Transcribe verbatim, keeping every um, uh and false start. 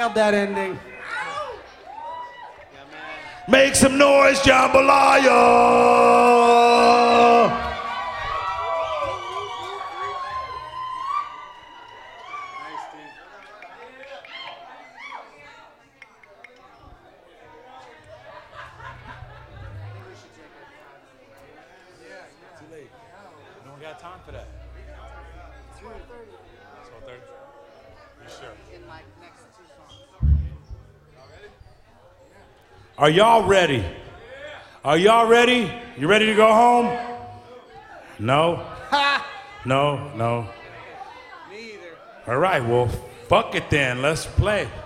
Nailed that ending. Make some noise, jambalaya! Too late. No one got time for that. twelve thirty. twelve thirty? You sure? In my next two songs. Are y'all ready? Are y'all ready? You ready to go home? No? No, no. Me either. All right, well, fuck it then. Let's play.